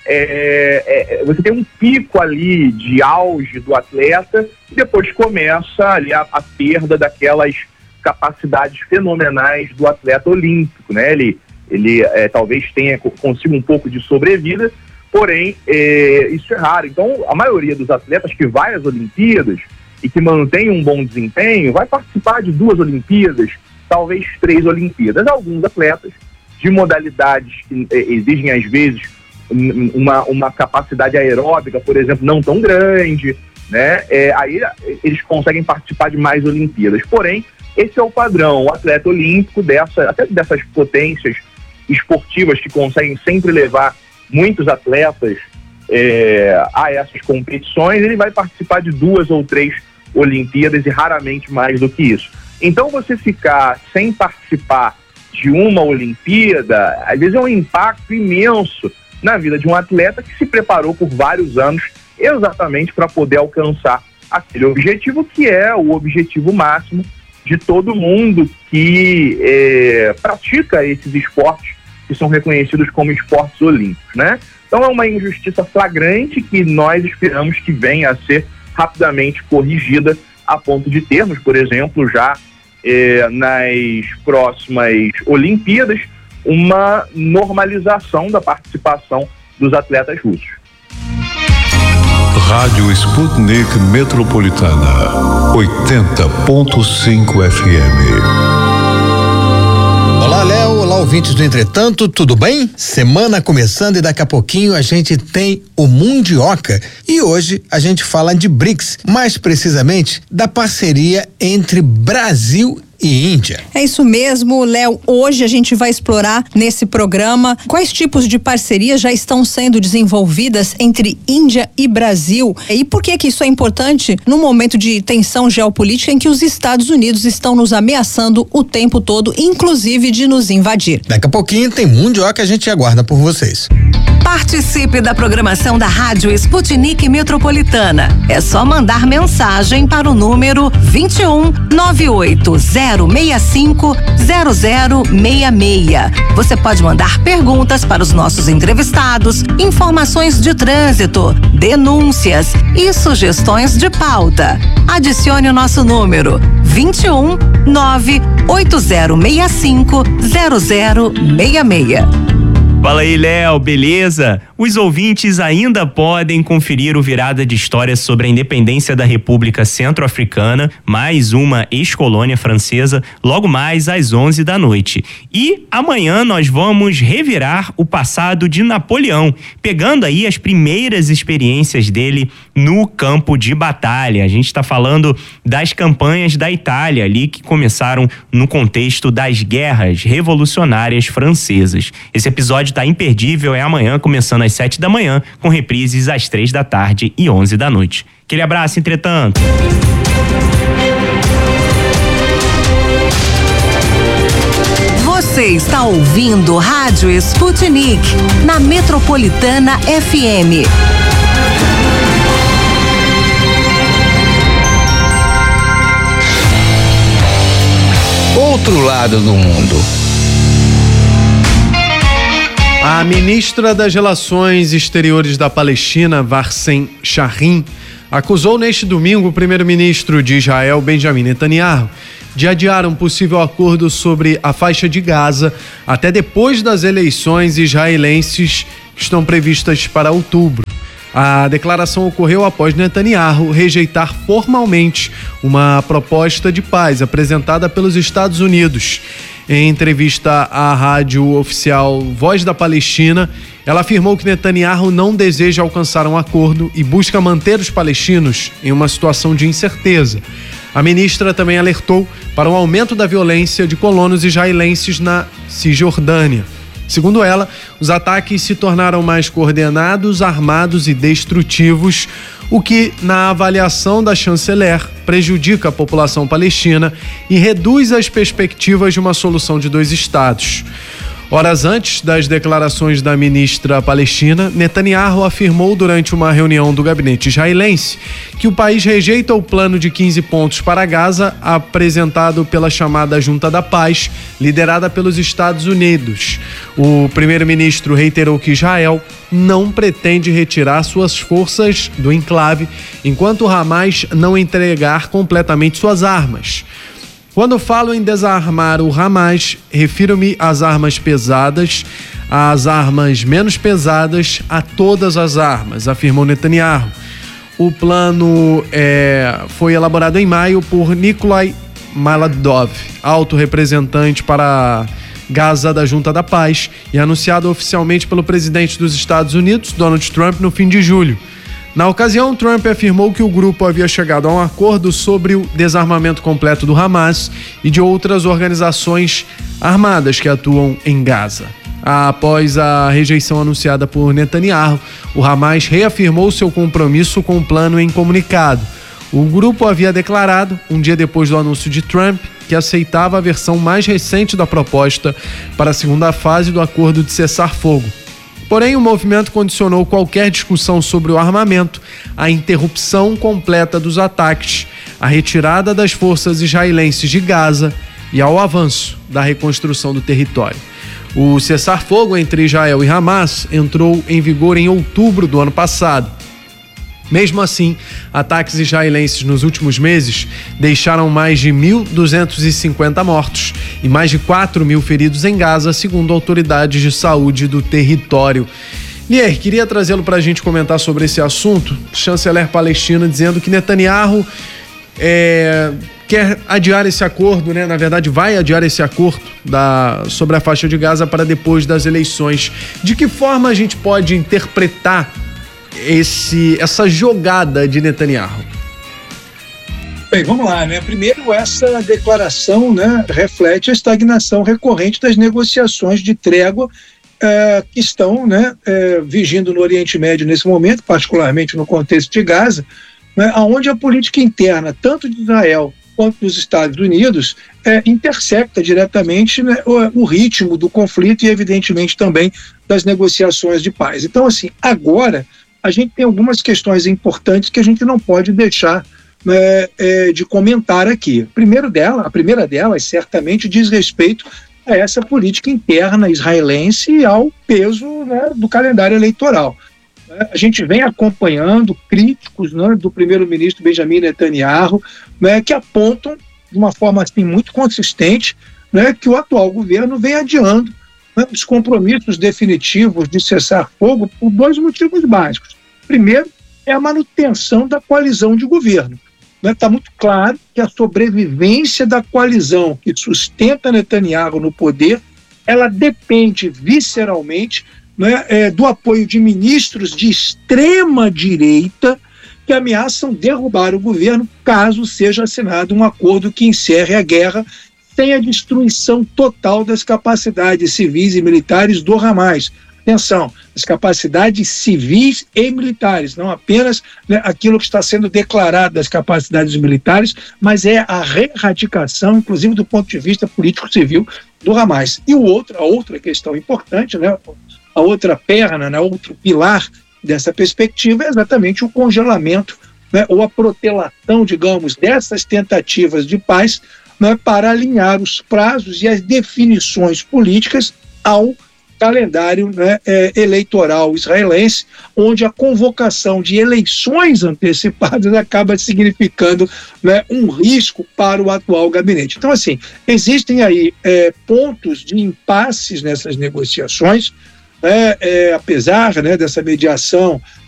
você tem um pico ali de auge do atleta e depois começa ali a perda daquelas capacidades fenomenais do atleta olímpico, né? Ele talvez tenha consigo um pouco de sobrevida, porém isso é raro. Então a maioria dos atletas que vai às Olimpíadas e que mantém um bom desempenho vai participar de 2 Olimpíadas, talvez 3 Olimpíadas. Alguns atletas de modalidades que exigem às vezes uma capacidade aeróbica, por exemplo, não tão grande, né? Aí eles conseguem participar de mais Olimpíadas. Porém, esse é o padrão. O atleta olímpico, até dessas potências esportivas que conseguem sempre levar muitos atletas a essas competições, ele vai participar de 2 ou 3 Olimpíadas e raramente mais do que isso. Então, você ficar sem participar de uma Olimpíada, às vezes é um impacto imenso na vida de um atleta que se preparou por vários anos exatamente para poder alcançar aquele objetivo que é o objetivo máximo de todo mundo que pratica esses esportes que são reconhecidos como esportes olímpicos, né? Então é uma injustiça flagrante que nós esperamos que venha a ser rapidamente corrigida a ponto de termos, por exemplo, já nas próximas Olimpíadas, uma normalização da participação dos atletas russos. Rádio Sputnik Metropolitana, 80.5 FM. Olá, Léo. Olá, ouvintes do Entretanto, tudo bem? Semana começando e daqui a pouquinho a gente tem o Mundioca. E hoje a gente fala de BRICS, mais precisamente da parceria entre Brasil e Índia. É isso mesmo, Léo. Hoje a gente vai explorar nesse programa quais tipos de parcerias já estão sendo desenvolvidas entre Índia e Brasil. E por que isso é importante num momento de tensão geopolítica em que os Estados Unidos estão nos ameaçando o tempo todo, inclusive de nos invadir. Daqui a pouquinho tem Mundioca, a gente aguarda por vocês. Participe da programação da Rádio Sputnik Metropolitana. É só mandar mensagem para o número 21 98065 0066. Você pode mandar perguntas para os nossos entrevistados, informações de trânsito, denúncias e sugestões de pauta. Adicione o nosso número 21 98065 0066. Fala aí, Léo, beleza? Os ouvintes ainda podem conferir o Virada de História sobre a independência da República Centro-Africana, mais uma ex-colônia francesa, logo mais às 11 da noite. E amanhã nós vamos revirar o passado de Napoleão, pegando aí as primeiras experiências dele no campo de batalha. A gente está falando das campanhas da Itália ali que começaram no contexto das guerras revolucionárias francesas. Esse episódio tá imperdível, é amanhã, começando às 7 da manhã, com reprises às 3 da tarde e 11 da noite. Aquele abraço, Entretanto. Você está ouvindo Rádio Sputnik, na Metropolitana FM. Outro lado do mundo. A ministra das Relações Exteriores da Palestina, Warsem Shahrin, acusou neste domingo o primeiro-ministro de Israel, Benjamin Netanyahu, de adiar um possível acordo sobre a faixa de Gaza até depois das eleições israelenses que estão previstas para outubro. A declaração ocorreu após Netanyahu rejeitar formalmente uma proposta de paz apresentada pelos Estados Unidos. Em entrevista à rádio oficial Voz da Palestina, ela afirmou que Netanyahu não deseja alcançar um acordo e busca manter os palestinos em uma situação de incerteza. A ministra também alertou para o aumento da violência de colonos israelenses na Cisjordânia. Segundo ela, os ataques se tornaram mais coordenados, armados e destrutivos, o que, na avaliação da chanceler, prejudica a população palestina e reduz as perspectivas de uma solução de 2 estados. Horas antes das declarações da ministra palestina, Netanyahu afirmou durante uma reunião do gabinete israelense que o país rejeita o plano de 15 pontos para Gaza apresentado pela chamada Junta da Paz, liderada pelos Estados Unidos. O primeiro-ministro reiterou que Israel não pretende retirar suas forças do enclave enquanto o Hamas não entregar completamente suas armas. Quando falo em desarmar o Hamas, refiro-me às armas pesadas, às armas menos pesadas, a todas as armas, afirmou Netanyahu. O plano foi elaborado em maio por Nikolai Maladov, alto representante para Gaza da Junta da Paz, e anunciado oficialmente pelo presidente dos Estados Unidos, Donald Trump, no fim de julho. Na ocasião, Trump afirmou que o grupo havia chegado a um acordo sobre o desarmamento completo do Hamas e de outras organizações armadas que atuam em Gaza. Após a rejeição anunciada por Netanyahu, o Hamas reafirmou seu compromisso com o plano em comunicado. O grupo havia declarado, um dia depois do anúncio de Trump, que aceitava a versão mais recente da proposta para a segunda fase do acordo de cessar-fogo. Porém, o movimento condicionou qualquer discussão sobre o armamento à interrupção completa dos ataques, à retirada das forças israelenses de Gaza e ao avanço da reconstrução do território. O cessar-fogo entre Israel e Hamas entrou em vigor em outubro do ano passado. Mesmo assim, ataques israelenses nos últimos meses deixaram mais de 1.250 mortos e mais de 4.000 feridos em Gaza, segundo autoridades de saúde do território. Lier, queria trazê-lo para a gente comentar sobre esse assunto. Chanceler palestino dizendo que Netanyahu quer adiar esse acordo, né? Na verdade, vai adiar esse acordo sobre a faixa de Gaza para depois das eleições. De que forma a gente pode interpretar essa jogada de Netanyahu? Bem, vamos lá, né? Primeiro, essa declaração, né, reflete a estagnação recorrente das negociações de trégua que estão, né, vigindo no Oriente Médio nesse momento, particularmente no contexto de Gaza, né, onde a política interna, tanto de Israel quanto dos Estados Unidos, intersecta diretamente, né, o ritmo do conflito e, evidentemente, também das negociações de paz. Então, assim, agora a gente tem algumas questões importantes que a gente não pode deixar de comentar aqui. A primeira delas certamente diz respeito a essa política interna israelense e ao peso, né, do calendário eleitoral. A gente vem acompanhando críticos, né, do primeiro-ministro Benjamin Netanyahu, né, que apontam de uma forma assim, muito consistente, né, que o atual governo vem adiando, né, os compromissos definitivos de cessar-fogo por 2 motivos básicos. Primeiro, é a manutenção da coalizão de governo. Está muito claro que a sobrevivência da coalizão que sustenta Netanyahu no poder, ela depende visceralmente, né, do apoio de ministros de extrema direita que ameaçam derrubar o governo caso seja assinado um acordo que encerre a guerra sem a destruição total das capacidades civis e militares do Hamas. Atenção, as capacidades civis e militares, não apenas, né, aquilo que está sendo declarado das capacidades militares, mas é a reerradicação, inclusive do ponto de vista político-civil, do Hamas. E a outra questão importante, né, a outra perna, né, outro pilar dessa perspectiva é exatamente o congelamento, né, ou a protelação, digamos, dessas tentativas de paz, né, para alinhar os prazos e as definições políticas ao calendário, né, eleitoral israelense, onde a convocação de eleições antecipadas acaba significando, né, um risco para o atual gabinete. Então, assim, existem aí pontos de impasses nessas negociações, apesar, né, dessa mediação